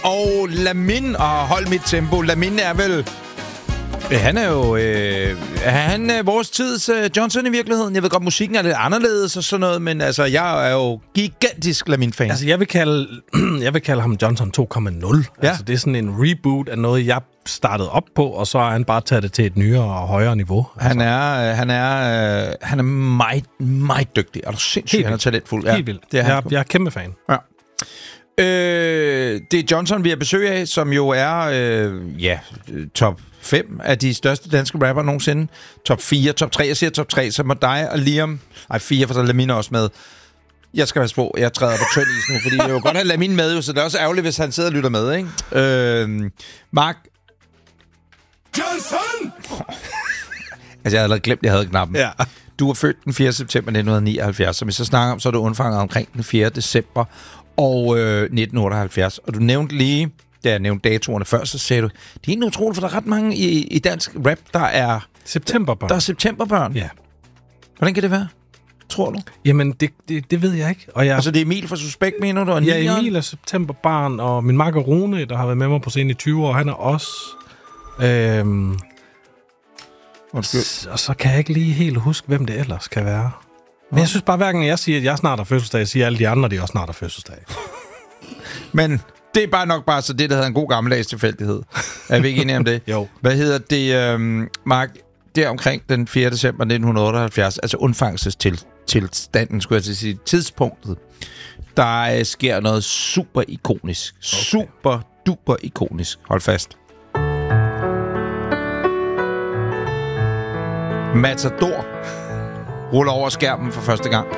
Og Lamin, og hold mit tempo. Lamin er vel... Han er jo... han er vores tids Johnson i virkeligheden. Jeg ved godt, musikken er lidt anderledes og sådan noget, men altså, jeg er jo gigantisk Lamin-fan. Altså, jeg vil kalde ham Johnson 2.0. Ja. Altså, det er sådan en reboot af noget, jeg startede op på, og så er han bare taget det til et nyere og højere niveau. Altså. Han er meget, meget dygtig. Er du sindssygt, han er talentfuld. Helt vildt. Jeg er kæmpe fan. Ja. Det er Johnson, vi har besøg af, som jo er top 5 af de største danske rapper nogensinde. Top 4, top 3. Jeg siger top 3, så må dig og Liam... 4, for så er Lamin også med. Jeg skal være på, jeg træder på tynd is nu, fordi jeg jo godt have Lamin med, jo, så det er også ærgerligt, hvis han sidder og lytter med, ikke? Mark... Johnson! Altså, jeg havde glemt, at jeg havde knappen. Ja. Du er født den 4. september 1979, som vi så snakker om, så er du undfanget omkring den 4. december og 1978. Og du nævnte lige, da jeg nævnte datoerne før, så sagde du, det er egentlig utroligt, for der er ret mange i dansk rap, der er... Septemberbørn. Der er septemberbørn. Ja. Hvordan kan det være, tror du? Jamen, det ved jeg ikke. Og altså, det er Emil fra Suspekt, mener du? Ja, Emil er septemberbarn, og min makker Rune, der har været med mig på scenen i 20 år, han er også... og så kan jeg ikke lige helt huske, hvem det ellers kan være. Men jeg synes bare, hver gang jeg siger, at jeg snart har fødselsdag, siger alle de andre, at de også snart har fødselsdag. Men det er bare nok bare så det, der hedder en god gammeldags tilfældighed. Er vi ikke enige om det? Jo. Hvad hedder det, Mark? Det er omkring den 4. december 1978, altså undfangelsestilstanden, skulle jeg til at sige, tidspunktet, der sker noget super ikonisk. Okay. Super duper ikonisk. Hold fast. Matador ruller over skærmen for første gang.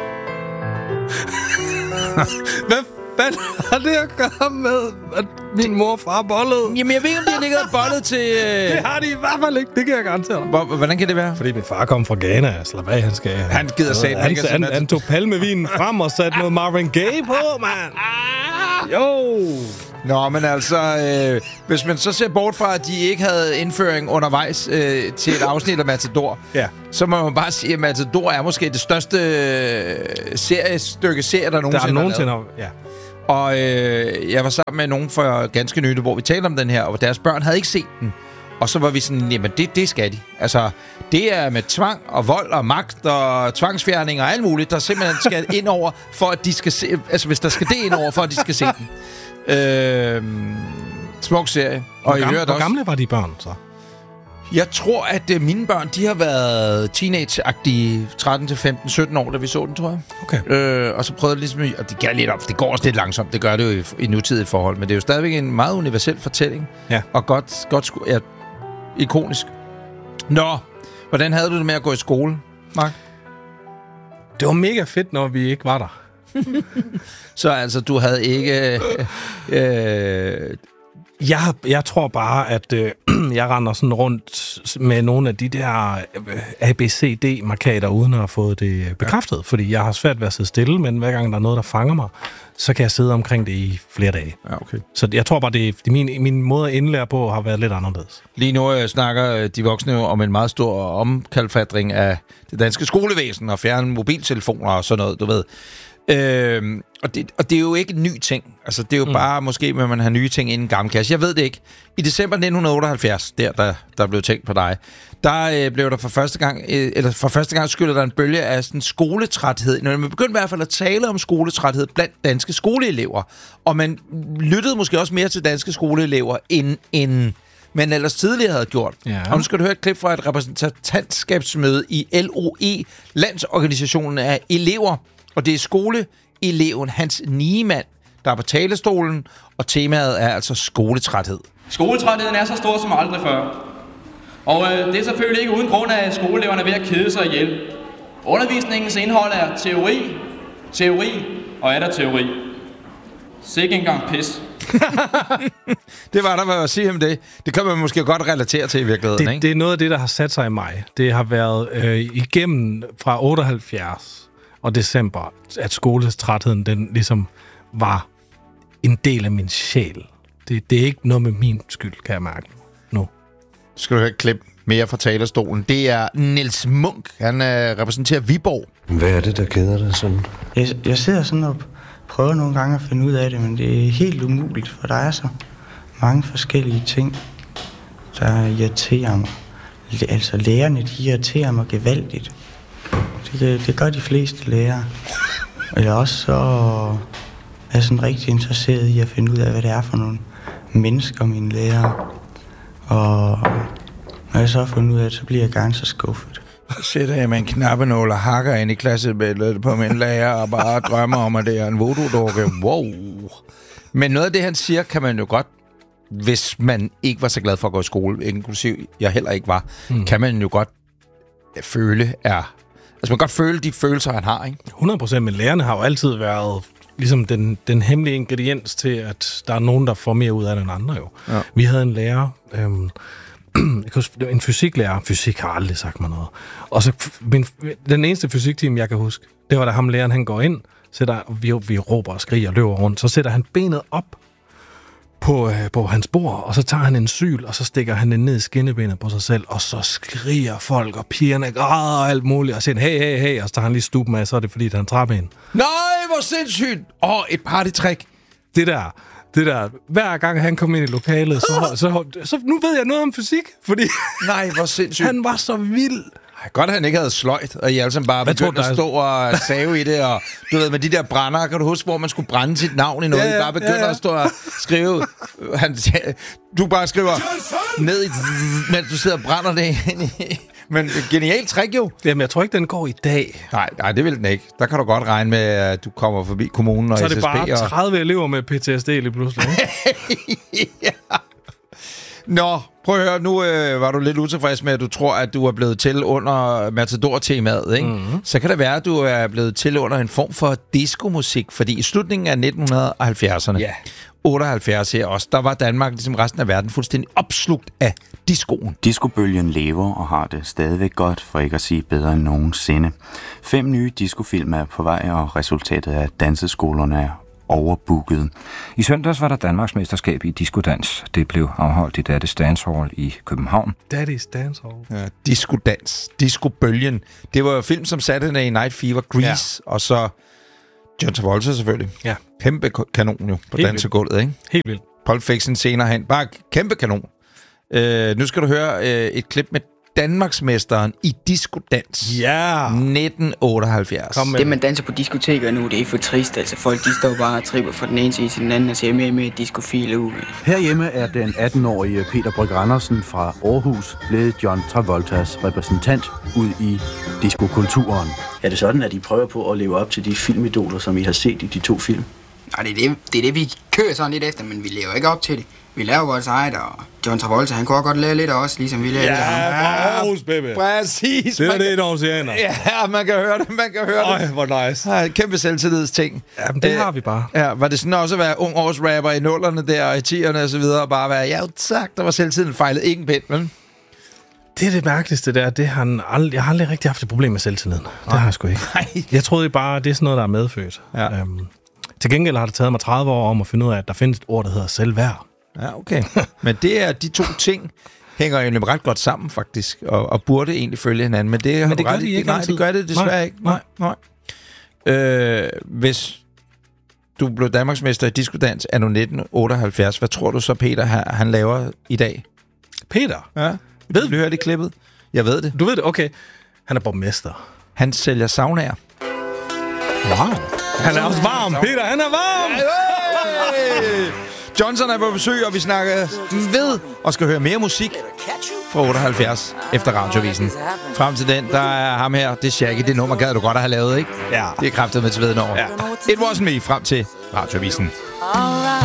Hvad fanden har det at gøre med, at min mor og far bollede? Jamen, jeg ved ikke, om de har ligget og bollet til... Det har de i hvert fald ikke, det kan jeg garantere dig. Hvordan kan det være? Fordi min far kom fra Ghana, slap af, han skal... Han gider sætte ikke. Han tog palmevinen frem og satte noget Marvin Gaye på, mand. Jo! Nå, men altså, hvis man så ser bort fra, at de ikke havde indføring undervejs til et afsnit af Matador, ja, så må man bare sige, at Matador er måske det største serie, der nogensinde har ja. Og jeg var sammen med nogen for ganske nylig, hvor vi talte om den her, og deres børn havde ikke set den. Og så var vi sådan, jamen det skal de. Altså, det er med tvang og vold og magt og tvangsfjerning og alt muligt, der simpelthen skal ind over, for at de skal se... Altså, hvis der skal det ind over, for at de skal se den. Smuk serie. Hvor gamle var de børn, så? Jeg tror, at mine børn, de har været teenage-agtige 13 til 15, 17 år, da vi så den, tror jeg. Okay. Og så prøvede jeg ligesom... Og det gav lidt op. Det går også lidt langsomt. Det gør det jo i nutidige forhold. Men det er jo stadigvæk en meget universel fortælling. Ja. Og ikonisk. Nå, hvordan havde du det med at gå i skole, Mark? Det var mega fedt, når vi ikke var der. Så altså, du havde ikke... Jeg tror bare, at jeg render sådan rundt med nogle af de der ABCD-markader, uden at have fået det bekræftet. Ja. Fordi jeg har svært ved at sidde stille, men hver gang der er noget, der fanger mig, så kan jeg sidde omkring det i flere dage. Ja, okay. Så jeg tror bare, det min måde at indlære på har været lidt anderledes. Lige nu snakker de voksne om en meget stor omkalfatring af det danske skolevæsen og fjerne mobiltelefoner og sådan noget, du ved. Og det er jo ikke en ny ting. Altså, det er jo bare måske, at man har nye ting inden gamle kasse. Jeg ved det ikke. I december 1978, der blev tænkt på dig, der blev der for første gang skyllet der en bølge af sådan skoletræthed. Når man begyndte i hvert fald at tale om skoletræthed blandt danske skoleelever. Og man lyttede måske også mere til danske skoleelever, end man ellers tidligere havde gjort. Ja. Og nu skal du høre et klip fra et repræsentantskabsmøde i LOE, Landsorganisationen af Elever. Og det er skoleeleven Hans Niemann, der er på talestolen, og temaet er altså skoletræthed. Skoletrætheden er så stor som aldrig før. Og det er selvfølgelig ikke uden grund, at skoleeleverne er ved at kede sig ihjel. Undervisningens indhold er teori og er der teori. Sikke engang pis. Det var der, hvad jeg sige om det. Det kan man måske godt relatere til i virkeligheden, ikke? Det er noget af det, der har sat sig i mig. Det har været igennem fra 78 og december, at skoletrætheden, den ligesom var en del af min sjæl. Det er ikke noget med min skyld, kan jeg mærke nu. Skal du høre et klip mere fra talerstolen? Det er Niels Munk. Han repræsenterer Viborg. Hvad er det, der keder dig sådan? Jeg sidder sådan og prøver nogle gange at finde ud af det, men det er helt umuligt, for der er så mange forskellige ting, der irriterer mig. Altså lærerne, de irriterer mig gevaldigt. Det gør de fleste lærere. Og jeg er også så er sådan rigtig interesseret i at finde ud af, hvad det er for nogle mennesker, mine lærere. Og når jeg så har fundet ud af det, så bliver jeg gerne så skuffet. Så sætter jeg med en knappenål og hakker ind i klassebilledet på min lærer og bare drømmer om, at det er en voodoo-dukke. Wow. Men noget af det, han siger, kan man jo godt, hvis man ikke var så glad for at gå i skole, inklusiv jeg heller ikke var, kan man jo godt føle er... Altså man kan godt føle de følelser, han har, ikke? 100%, men lærerne har jo altid været ligesom den hemmelige ingrediens til, at der er nogen, der får mere ud af det end andre jo. Ja. Vi havde en lærer... en fysiklærer. Fysik har aldrig sagt mig noget. Og så den eneste fysiktime, jeg kan huske, det var da ham læreren, han går ind, vi råber og skriger og løber rundt, så sætter han benet op på hans bord, og så tager han en syl, og så stikker han den ned i skinnebenet på sig selv, og så skriger folk, og pigerne græder og alt muligt, og siger, hey, og så tager han lige stuben af, så er det fordi, han trapper ind. Nej, hvor sindssygt! Et partytrick. Det der, hver gang han kom ind i lokalet, så nu ved jeg noget om fysik, fordi nej, hvor sindssygt. Han var så vild. Godt, at han ikke havde sløjt, og I alle sammen bare begyndte at stå og save i det, og du ved, med de der brænder, kan du huske, hvor man skulle brænde sit navn i noget? I bare begynder at stå og skrive, du bare skriver ned i, mens du sidder og brænder det ind i. Men genialt trick jo. Jamen, jeg tror ikke, den går i dag. Nej, det vil den ikke. Der kan du godt regne med, at du kommer forbi kommunen og SSB. Så er det bare 30 elever med PTSD lige pludselig. Ja. Nå, prøv at høre, nu var du lidt utilfreds med, at du tror, at du er blevet til under Matador-temaet, ikke? Mm-hmm. Så kan det være, at du er blevet til under en form for diskomusik, fordi i slutningen af 1970'erne, 78 her også, der var Danmark, ligesom resten af verden, fuldstændig opslugt af diskoen. Diskobølgen lever og har det stadigvæk godt, for ikke at sige bedre end nogensinde. 5 nye diskofilm er på vej, og resultatet af danseskolerne er overbooket. I søndags var der Danmarks mesterskab i diskodans. Det blev afholdt i Daddy's Dance Hall i København. Daddy's Dance Hall? Ja, diskodans. Diskobølgen. Det var jo film som Saturday Night Fever, Grease, og så John Travolta selvfølgelig. Ja. Kæmpe kanon jo på dansegulvet, ikke? Helt vildt. Pulp Fiction senere hen. Bare kæmpe kanon. Nu skal du høre et klip med Danmarksmesteren i diskodans. Ja! 1978. Det, man danser på diskoteker nu, det er for trist. Altså, folk de står bare og tripper fra den ene side til den anden og ser mere og mere diskofile ud. Herhjemme er den 18-årige Peter Brygge Andersen fra Aarhus blevet John Travoltas repræsentant ud i diskokulturen. Er det sådan, at I prøver på at leve op til de filmidoler, som I har set i de 2 film? Nej, det er det, vi kører sådan lidt efter, men vi lever ikke op til det. Vi laver vores eget, og John Travolta, han kunne også godt lære lidt af os, ligesom vi lærer lidt af ham. Ja, Aarhus, baby. Præcis. Det er det, en oceaner. Ja, man kan høre det, Øj, hvor nice. Ja, kæmpe selvtillidsting. Jamen, det har vi bare. Ja, var det sådan også at være ung årsrapper i 0'erne der, og i 10'erne og så videre, og bare være, ja tak, der var selvtiden fejlet ikke en pind, vel? Det er det mærkeligste der, jeg har aldrig rigtig haft et problem med selvtilliden. Det har jeg sgu ikke. Nej. Jeg troede bare, det er sådan noget, der er medfødt. Ja. Til gengæld har det taget mig 30 år om at finde ud af, at der findes et ord, der hedder selvværd. Ja, okay. Men det er de 2 ting hænger jo ret godt sammen, faktisk, og burde egentlig følge hinanden. Men det gør de ikke. Nej, det gør det desværre ikke. Nej. Hvis du blev Danmarksmester i diskodans anno 1978, hvad tror du så, Peter, han laver i dag? Peter? Ja. Ved du høre det klippet? Jeg ved det. Du ved det? Okay. Han er borgmester. Han sælger saunaer. Wow. Han er også varm. Peter, han er varm! Hey! Johnson er på besøg, og vi snakker ved og skal høre mere musik fra 78 efter Radiovisen. Frem til den, der er ham her. Det er Shaggy. Det nummer gad du godt at have lavet, ikke? Ja. Det er kraftet med til veden over. Ja. It wasn't me frem til Radiovisen.